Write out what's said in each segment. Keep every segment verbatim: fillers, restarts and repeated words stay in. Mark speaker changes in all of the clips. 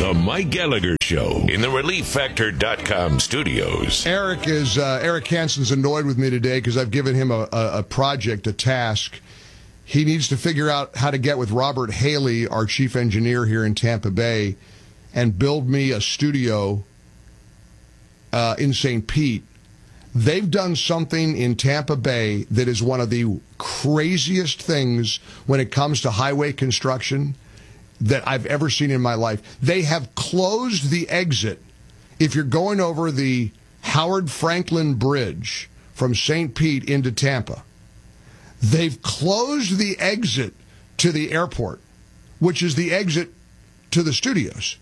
Speaker 1: The Mike Gallagher Show in the relief factor dot com studios.
Speaker 2: Eric is uh, Eric Hansen's annoyed with me today because I've given him a, a, a project, a task. He needs to figure out how to get with Robert Haley, our chief engineer here in Tampa Bay, and build me a studio uh, in Saint Pete. They've done something in Tampa Bay that is one of the craziest things when it comes to highway construction that I've ever seen in my life. They have closed the exit. If you're going over the Howard Franklin Bridge from Saint Pete into Tampa, they've closed the exit to the airport, which is the exit to the studios.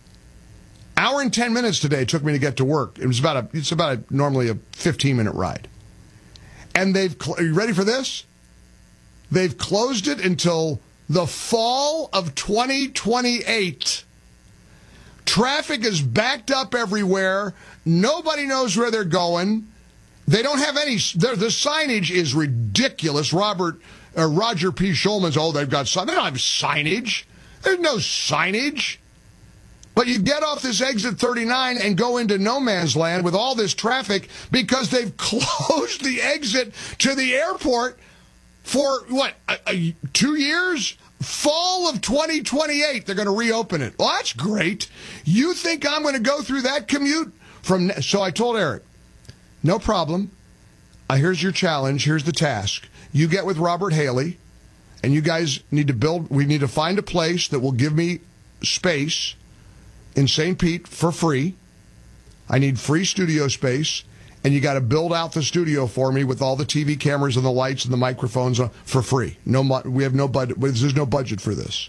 Speaker 2: Hour and ten minutes today it took me to get to work. It was about a, it's about a, normally a fifteen minute ride. And they've, are you ready for this? They've closed it until the fall of twenty twenty-eight. Traffic is backed up everywhere. Nobody knows where they're going. They don't have any, the signage is ridiculous. Robert, uh, Roger P. Schulman's, oh, they've got signage. They don't have signage. There's no signage. But you get off this exit thirty-nine and go into no man's land with all this traffic because they've closed the exit to the airport for, what, a, a, two years? Fall of twenty twenty-eight, they're going to reopen it. Well, that's great. You think I'm going to go through that commute? from? So I told Eric, no problem. Uh, here's your challenge. Here's the task. You get with Robert Haley, and you guys need to build, we need to find a place that will give me space in Saint Pete for free. I need free studio space, and you got to build out the studio for me with all the T V cameras and the lights and the microphones for free. No, we have no budget. There's no budget for this.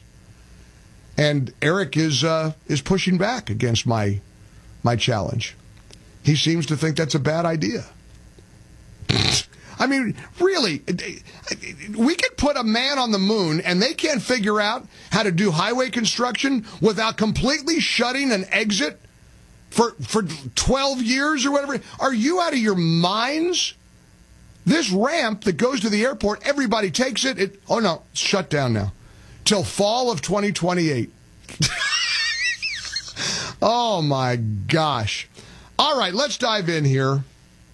Speaker 2: And Eric is uh, is pushing back against my my challenge. He seems to think that's a bad idea. I mean, really, we could put a man on the moon and they can't figure out how to do highway construction without completely shutting an exit for for twelve years or whatever. Are you out of your minds? This ramp that goes to the airport, everybody takes it. it oh, no, it's shut down now. Till fall of twenty twenty-eight. Oh, my gosh. All right, let's dive in here.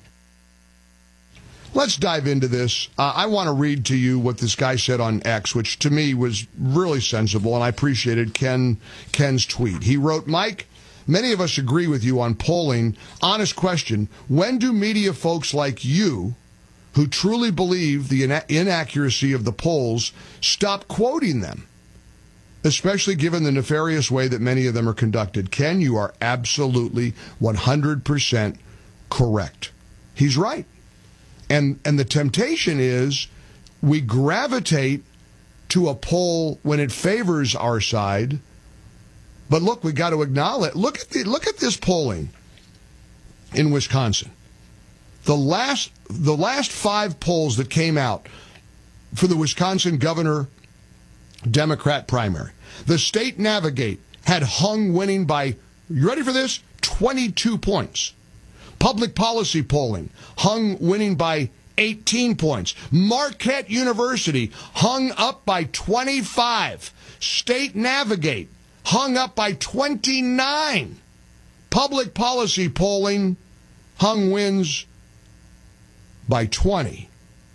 Speaker 2: Let's dive into this. Uh, I want to read to you what this guy said on X, which to me was really sensible, and I appreciated Ken Ken's tweet. He wrote, Mike, many of us agree with you on polling. Honest question, when do media folks like you, who truly believe the ina- inaccuracy of the polls, stop quoting them? Especially given the nefarious way that many of them are conducted. Ken, you are absolutely one hundred percent correct. He's right. And and the temptation is we gravitate to a poll when it favors our side. But look, we got to acknowledge, look at the look at this polling in Wisconsin. The last the last five polls that came out for the Wisconsin governor Democrat primary. The State Navigate had Hung winning by, you ready for this? twenty-two points. Public policy polling, Hung winning by eighteen points. Marquette University, Hung up by twenty-five. State Navigate, Hung up by twenty-nine. Public policy polling, Hung wins by twenty.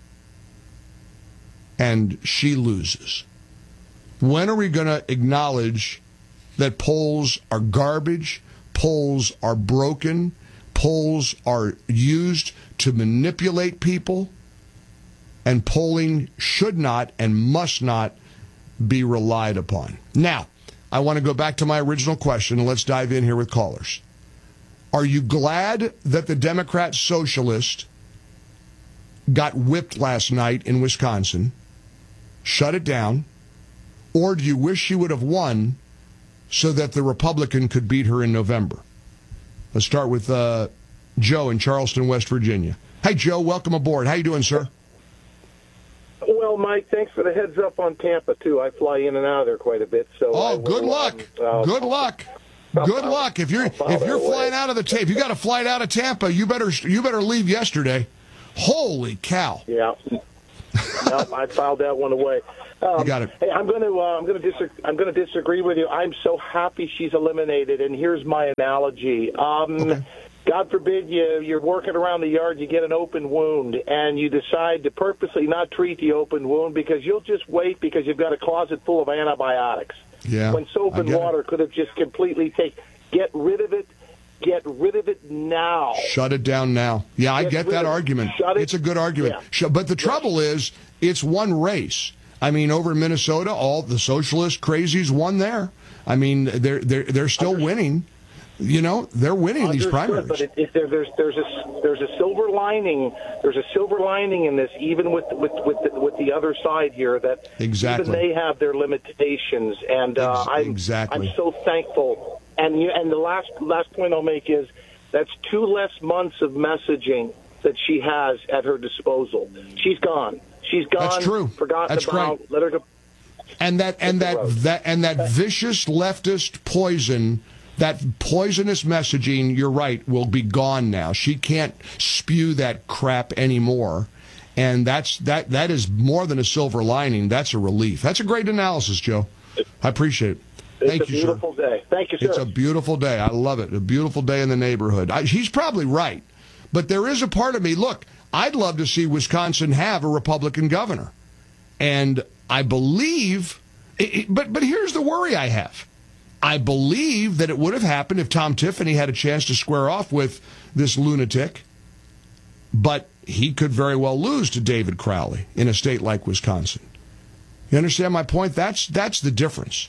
Speaker 2: And she loses. When are we going to acknowledge that polls are garbage, polls are broken, polls are used to manipulate people, and polling should not and must not be relied upon? Now, I want to go back to my original question, and let's dive in here with callers. Are you glad that the Democrat socialist got whipped last night in Wisconsin, shut it down, or do you wish she would have won so that the Republican could beat her in November? Let's start with uh, Joe in Charleston, West Virginia. Hey, Joe, welcome aboard. How you doing, sir?
Speaker 3: Well, Mike, thanks for the heads up on Tampa, too. I fly in and out of there quite a bit. So
Speaker 2: oh,
Speaker 3: will,
Speaker 2: good luck.
Speaker 3: Um, uh,
Speaker 2: good luck. Good luck. If you're if you're flying out of the tape, if you got a flight out of Tampa, you better you better leave yesterday. Holy cow.
Speaker 3: Yeah. No, I filed that one away. Um,
Speaker 2: you got it.
Speaker 3: Hey, I'm going to uh, I'm going to dis- I'm going to disagree with you. I'm so happy she's eliminated, and here's my analogy. Um,
Speaker 2: Okay.
Speaker 3: God forbid you you're working around the yard, you get an open wound, and you decide to purposely not treat the open wound because you'll just wait because you've got a closet full of antibiotics.
Speaker 2: Yeah,
Speaker 3: when soap
Speaker 2: I
Speaker 3: and
Speaker 2: get
Speaker 3: water
Speaker 2: it.
Speaker 3: could have just completely taken. Get rid of it. Get rid of it now.
Speaker 2: Shut it down now. Yeah, I
Speaker 3: Get
Speaker 2: get
Speaker 3: rid
Speaker 2: that
Speaker 3: of it.
Speaker 2: argument.
Speaker 3: Shut it-
Speaker 2: It's a good argument.
Speaker 3: Yeah.
Speaker 2: Sh- But the trouble is, it's one race. I mean, over in Minnesota, all the socialist crazies won there. I mean, they're they're they're still winning. You know, they're winning these
Speaker 3: Understood,
Speaker 2: primaries.
Speaker 3: But it, it, there, there's there's a there's a silver lining. There's a silver lining in this, even with with with the, with the other side here. That
Speaker 2: Exactly.
Speaker 3: even they have their limitations, and uh,
Speaker 2: Ex-
Speaker 3: I'm
Speaker 2: exactly.
Speaker 3: I'm so thankful. And you, and the last last point I'll make is that's two less months of messaging that she has at her disposal. She's gone. She's gone.
Speaker 2: That's true.
Speaker 3: Forgotten
Speaker 2: That's
Speaker 3: about.
Speaker 2: great.
Speaker 3: Let her go.
Speaker 2: And that and
Speaker 3: the
Speaker 2: that,
Speaker 3: road.
Speaker 2: that and that vicious leftist poison, that poisonous messaging, you're right, will be gone now. She can't spew that crap anymore. And that's that that is more than a silver lining. That's a relief. That's a great analysis, Joe. I appreciate it. Thank
Speaker 3: It's a
Speaker 2: you, sir.
Speaker 3: beautiful day. Thank you, sir.
Speaker 2: It's a beautiful day. I love it. A beautiful day in the neighborhood. I, he's probably right. But there is a part of me, look, I'd love to see Wisconsin have a Republican governor. And I believe, it, it- but but here's the worry I have. I believe that it would have happened if Tom Tiffany had a chance to square off with this lunatic. But he could very well lose to David Crowley in a state like Wisconsin. You understand my point? That's that's the difference.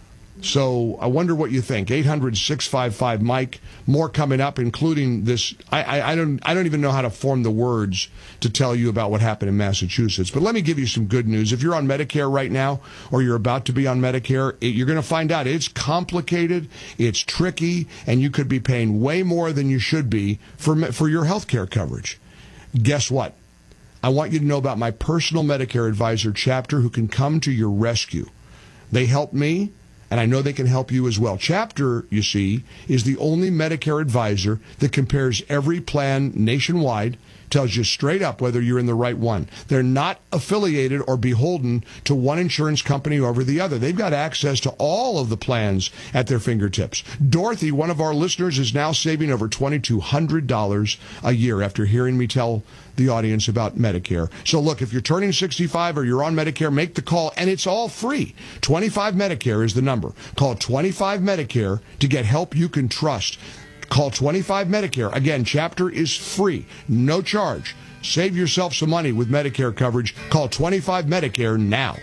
Speaker 2: So I wonder what you think. eight hundred, six five five, Mike. More coming up, including this. I, I, I don't I don't even know how to form the words to tell you about what happened in Massachusetts. But let me give you some good news. If you're on Medicare right now, or you're about to be on Medicare, it, you're going to find out it's complicated, it's tricky, and you could be paying way more than you should be for for your health care coverage. Guess what? I want you to know about my personal Medicare advisor chapter who can come to your rescue. They helped me, and I know they can help you as well. Chapter, you see, is the only Medicare advisor that compares every plan nationwide, tells you straight up whether you're in the right one. They're not affiliated or beholden to one insurance company over the other. They've got access to all of the plans at their fingertips. Dorothy, one of our listeners, is now saving over twenty-two hundred dollars a year after hearing me tell the audience about Medicare. So look, if you're turning sixty-five or you're on Medicare, make the call, and it's all free. twenty-five Medicare is the number. Call twenty-five Medicare to get help you can trust. Call twenty-five Medicare. Again, chapter is free, no charge. Save yourself some money with Medicare coverage. Call twenty-five Medicare now.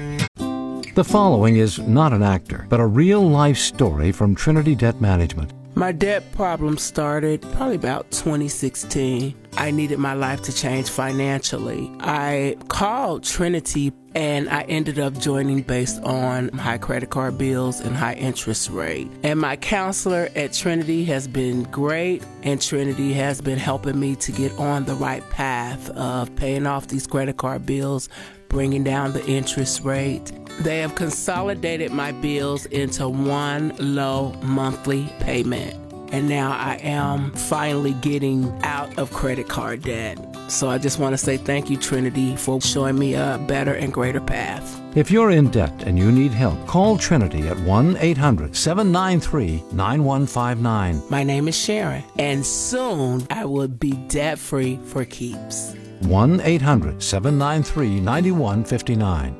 Speaker 4: The following is not an actor, but a real-life story from Trinity Debt Management.
Speaker 5: My debt problem started probably about twenty sixteen. I needed my life to change financially. I called Trinity and I ended up joining based on high credit card bills and high interest rate. And my counselor at Trinity has been great, and Trinity has been helping me to get on the right path of paying off these credit card bills, bringing down the interest rate. They have consolidated my bills into one low monthly payment. And now I am finally getting out of credit card debt. So I just want to say thank you, Trinity, for showing me a better and greater path.
Speaker 4: If you're in debt and you need help, call Trinity at one eight hundred, seven nine three, nine one five nine.
Speaker 5: My name is Sharon, and soon I will be debt-free for keeps.
Speaker 4: one eight hundred, seven nine three, nine one five nine.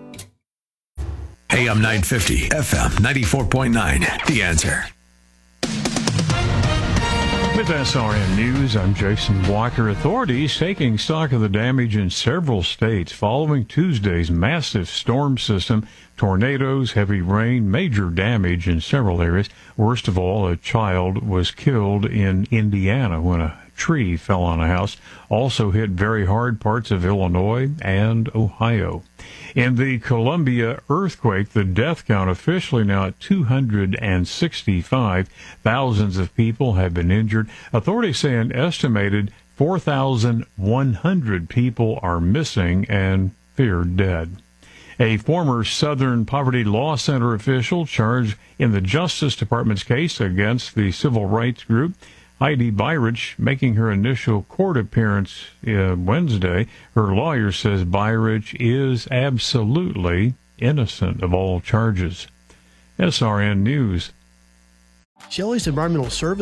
Speaker 6: A M nine fifty, F M ninety-four point nine. The Answer.
Speaker 7: With S R N News, I'm Jason Walker. Authorities taking stock of the damage in several states following Tuesday's massive storm system. Tornadoes, heavy rain, major damage in several areas. Worst of all, a child was killed in Indiana when a tree fell on a house. Also hit very hard parts of Illinois and Ohio. In the Columbia earthquake, the death count officially now at two hundred sixty-five. Thousands of people have been injured. Authorities say an estimated four thousand one hundred people are missing and feared dead. A former Southern Poverty Law Center official charged in the Justice Department's case against the civil rights group. Heidi Byrich making her initial court appearance uh, Wednesday. Her lawyer says Byrich is absolutely innocent of all charges. S R N News.
Speaker 8: Shelley's Environmental Service